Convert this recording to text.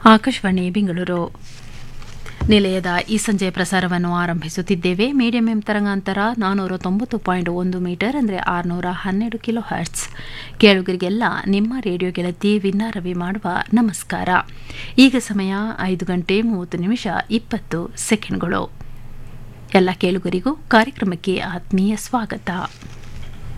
ಆಕಾಶವಾಣಿ ಬೆಂಗಳೂರು ನಿಲಯದ ಈ ಸಂಜೆ ಪ್ರಸಾರವನ್ನು ಆರಂಭಿಸುತ್ತಿದ್ದೇವೆ. ಮೀಡಿಯಂ ಎಂ ತರಂಗಾಂತರ 490.1 ಮೀಟರ್ ಅಂದರೆ 612 ಕಿಲೋ ಹರ್ಟ್ಸ್. ಕೇಳುಗರಿಗೆಲ್ಲ ನಿಮ್ಮ ರೇಡಿಯೋ ಗೆಳತಿ ವಿನ್ನಾ ರವಿ ಮಾಡುವ ನಮಸ್ಕಾರ. ಈಗ ಸಮಯ 5 ಗಂಟೆ 30 ನಿಮಿಷ 20 ಸೆಕೆಂಡ್ಗಳು. ಎಲ್ಲ ಕೇಳುಗರಿಗೂ ಕಾರ್ಯಕ್ರಮಕ್ಕೆ ಆತ್ಮೀಯ ಸ್ವಾಗತ.